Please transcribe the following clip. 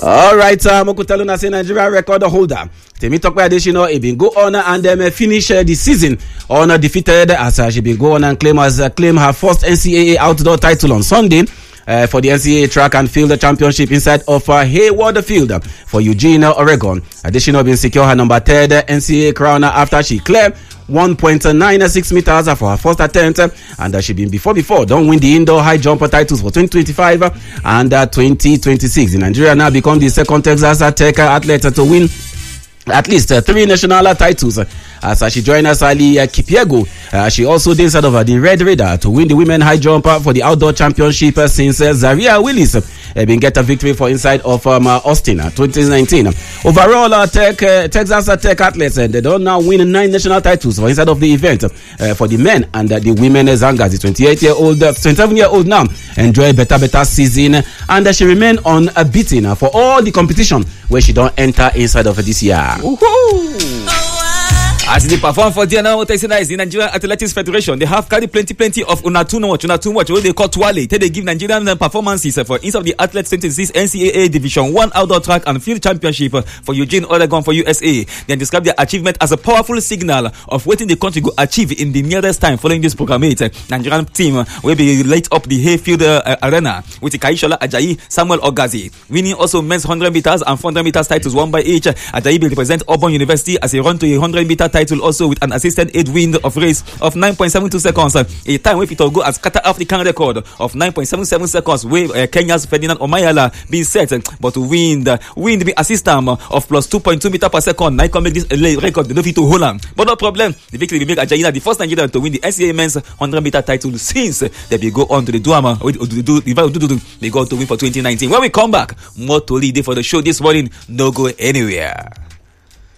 All right, Mokutaluna say Nigeria record holder Temitope Adesina he been go on and finish the season undefeated as she been go on and claim her first NCAA outdoor title on Sunday. For the NCAA track and field championship inside of Hayward Field for Eugene, Oregon. Additional been secure her number 3rd NCAA crown after she cleared 1.96 meters for her first attempt, and she been before don't win the indoor high jump titles for 2025 and 2026. Nigeria now become the second Texas Tech athlete to win at least 3 national titles as she joined Sally Kipyego. She also did inside of the Red Raider to win the women high jump for the outdoor championship since Zaria Willis been get a victory for inside of Austin 2019. Overall, Texas Tech athletes they don't now win 9 national titles for inside of the event for the men and the women. Zangas, the 27-year-old now enjoy better season, and she remain unbeaten for all the competition where she don't enter inside of this year. As they perform for Diana Otesina is the Nigerian Athletics Federation, they have carried plenty of una too much, what they call Twale. They give Nigerian performances for inside of the Athletes 26 NCAA Division 1 Outdoor Track and Field Championship for Eugene, Oregon for USA. They describe their achievement as a powerful signal of what the country will achieve in the nearest time following this program. Nigerian team will be light up the Hayfield Arena with Kaishola Ajayi, Samuel Ogazi, winning also men's 100 meters and 400 meters titles one by each. Ajayi will represent Auburn University as a run to a 100 meter title also with an assisted 8 win of race of 9.72 seconds, a time where it will go as Qatar African record of 9.77 seconds where Kenya's Ferdinand Omayala being set, but to win the assist time of plus 2.2 meter per second. Now make this record, they don't fit to hold on, but no problem. The victory will make Ajayi the first Nigerian to win the NCAA men's 100 meter title since they will go on to the Duama they go to win for 2019. When we come back, more to lead for the show this morning. No go anywhere.